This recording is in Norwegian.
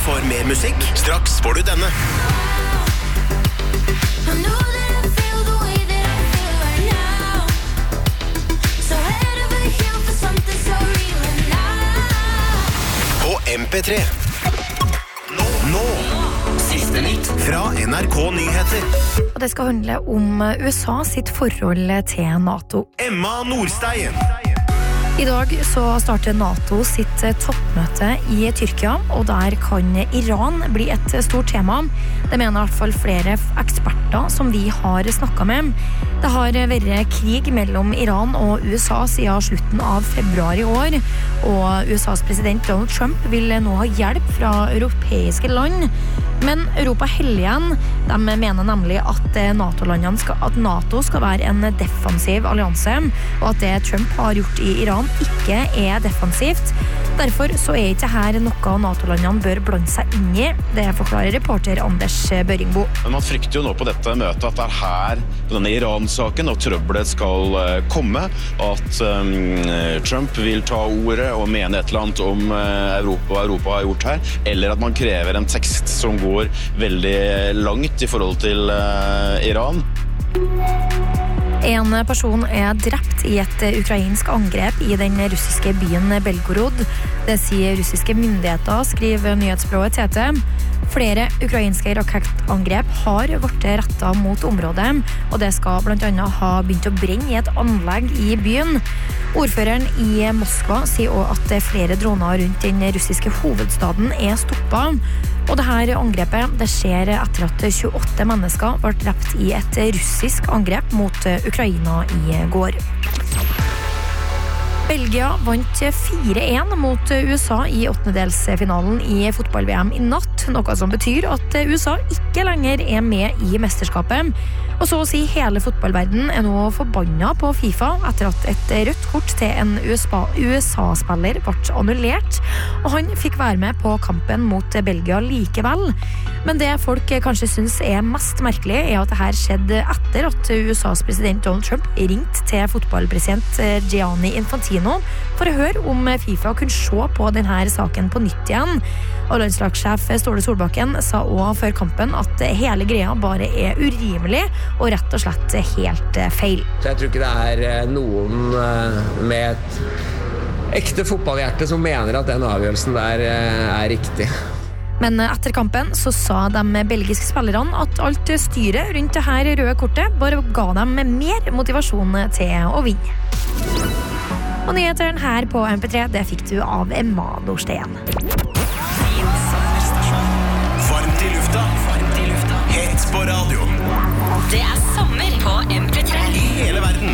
for mer musikk? Straks får du denne. På MP3. Nå. Siste nytt fra NRK Nyheter. Og det skal handle om USA sitt forhold til NATO. Emma Nordstein. I dag så starter NATO sitt toppmøte i Tyrkia, og der kan Iran bli et stort tema. Det mener I hvert fall flere eksperter som vi har snakket med. Det har vært krig mellom Iran og USA siden slutten av februar I år, og USAs president Donald Trump vil nå ha hjelp fra europeiske land. Men Europa heller igjen. De mener nemlig at NATO skal være en defensiv allianse, og at det Trump har gjort I Iran ikke defensivt. Derfor så ikke her noe NATO-landene bør blande seg inn I. Det forklarer reporter Anders Børingbo. Men man frykter jo nå på dette møtet at det her, på denne Iran-saken, og trøbbelet skal komme, at Trump vil ta ordet og mene et eller annet om Europa og Europa har gjort her, eller at man krever en tekst som går veldig langt I forhold til Iran. En person drept I et ukrainsk angrep I den russiske byen Belgorod. Det sier russiske myndigheter, skriver nyhetsbyrået TT. Flere ukrainske rakettangrep har vært rettet mot området, og det skal blant annet ha begynt å brenne I et anlegg I byen. Ordføreren I Moskva sier også at flere droner rundt den russiske hovedstaden stoppet. Og dette angrepet det skjer etter at 28 mennesker ble drept I et russisk angrep mot Ukraina I går. Belgia vant 4-1 mot USA I åttendedelsfinalen I fotball-VM I natt, noe som betyr at USA ikke lenger med I mesterskapet. Og så å si hele fotballverden nå forbannet på FIFA etter at et rødt kort til en USA-spiller ble annullert, og han fikk være med på kampen mot Belgia likevel. Men det folk kanskje synes mest merkelig at dette skjedde etter at USAs president Donald Trump ringte til fotballpresident Gianni Infantino for å høre om FIFA kunne se på denne saken på nytt igjen. Og landslagssjef Ståle Solbakken sa også før kampen at hele greia bare urimelig og rett og slett helt feil. Så jeg tror ikke det noen med et ekte fotballhjerte som mener at den avgjørelsen der riktig. Men etter kampen så sa de belgiske spillerne at alt styret rundt det her røde kortet bare ga dem mer motivasjon til å vinne. Og nyheteren her på MP3, det fikk du av Emma Nordstein. Varmt I lufta. Hett på radio.